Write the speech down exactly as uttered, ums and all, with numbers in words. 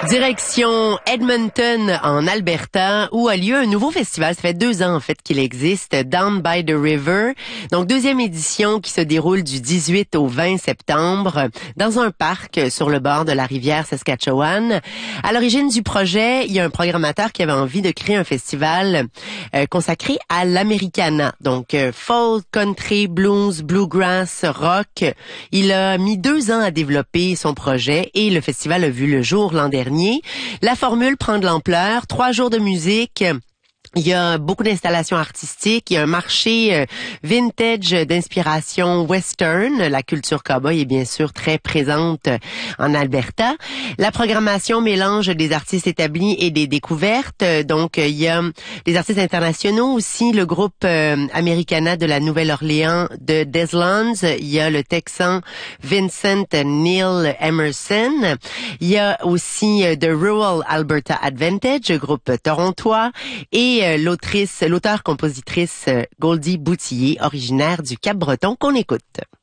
Direction Edmonton, en Alberta, où a lieu un nouveau festival. Ça fait deux ans, en fait, qu'il existe, Down by the River. Donc, deuxième édition qui se déroule du dix-huit au vingt septembre dans un parc sur le bord de la rivière Saskatchewan. À l'origine du projet, il y a un programmateur qui avait envie de créer un festival euh, consacré à l'Americana. Donc, euh, folk, country, blues, bluegrass, rock. Il a mis deux ans à développer son projet et le festival a vu le jour l'an dernier. La formule prend de l'ampleur, trois jours de musique. Il y a beaucoup d'installations artistiques, il y a un marché euh, vintage d'inspiration western. La culture cowboy est bien sûr très présente en Alberta. La programmation mélange des artistes établis et des découvertes. Donc, il y a des artistes internationaux aussi, le groupe euh, Americana de la Nouvelle-Orléans de Des Lands. Il y a le Texan Vincent Neil Emerson. Il y a aussi euh, The Rural Alberta Advantage, groupe torontois, et l'autrice, l'auteur-compositrice Goldie Boutillier, originaire du Cap-Breton, qu'on écoute.